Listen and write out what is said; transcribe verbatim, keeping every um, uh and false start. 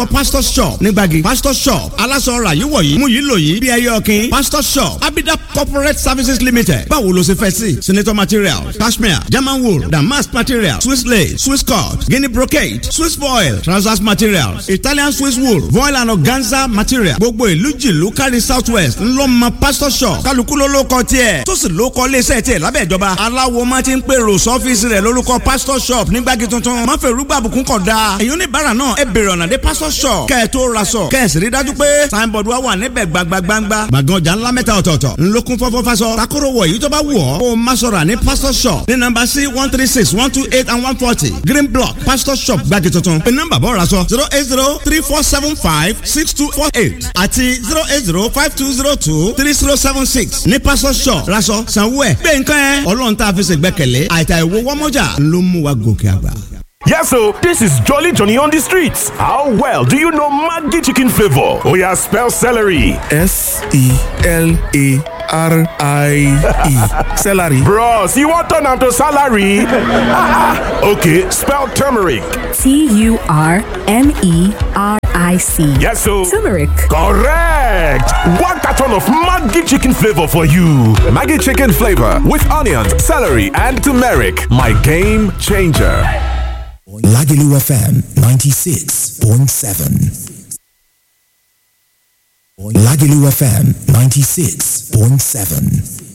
pastor shop nígbàgì pastor shop aláṣọ ọ̀rà yìí wọ̀nyí mú yìí lò yìí bí ẹyẹ ọ̀kìn pastor shop abida corporate services limited báwo ló ṣe fẹ́ sí senator materials cashmere german wool damask materials swiss lace swiss cut guinea brocade swiss foil trousers materials italian swiss wool voile and organza material gbogbo ìlú jìlú kárí south west ńlọmọ pastor shop kálukú ló ló kọ tiẹ̀ tó sì ló kọ iléeṣẹ́ tiẹ̀ lábẹ́ ìjọba aláwo máa ti ń pèrò sọ́fíìsì rẹ̀ lórúkọ pastor shop nígbàgì tuntun má fẹ́ rúgbà àbùkún kọ̀ dáa èyí oníbàárà náà ẹ bèrè ọ̀nà dé pastor shop kẹ́ ẹ tó ra sọ kẹ́ ẹ sì rí dájú pé signboard wa wà níbẹ̀ gbagbagbangba gbàgán ọjà ńlá mẹ́ta ọ̀tọ̀ọ̀tọ̀ ńlọkùn fọ́fọ́ fasọ takoro wọ̀ èyí tó bá wù ọ́ kó o má sọ̀rọ̀ ní pastor shop ní nọ́mbà sí one three six one two eight and one forty green block pastor shop gbàgì tuntun pé nọ́mbà bọ́ ra sọ zero eight zero three four seven five six two four eight àti zero eight zero five two zero two three zero seven six ní pastor shop raṣọ sanwó ẹ̀ gbé nǹkan ẹ̀ ọlọ́run tá a fi ṣègbẹ́kẹ̀lé àìtà ìwọ wọ́mọ́jà ló mú wa gòkè àgbà. Yes, so this is Jolly Johnny on the streets. How well do you know Maggi chicken flavor? Oh yeah, spell celery. S E L A R I E. Celery. Bros, you want turn to salary? Okay, spell turmeric. T U R M E R I C. Yes, so turmeric. Correct. One carton of Maggi chicken flavor for you. Maggi chicken flavor with onions, celery, and turmeric. My game changer. Lagelu F M ninety-six point seven. Lagelu F M ninety-six point seven.